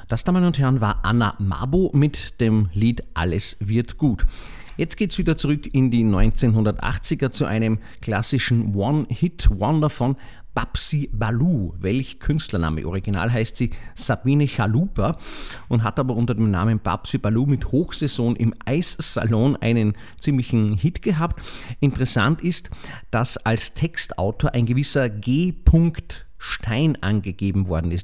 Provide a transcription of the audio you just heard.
Das, Damen und Herren, war Anna Mabo mit dem Lied Alles wird gut. Jetzt geht's wieder zurück in die 1980er zu einem klassischen One-Hit-Wonder von Babsi Ballou. Welch Künstlername? Original heißt sie Sabine Chalupa und hat aber unter dem Namen Babsi Ballou mit Hochsaison im Eissalon einen ziemlichen Hit gehabt. Interessant ist, dass als Textautor ein gewisser G. Stein angegeben worden ist.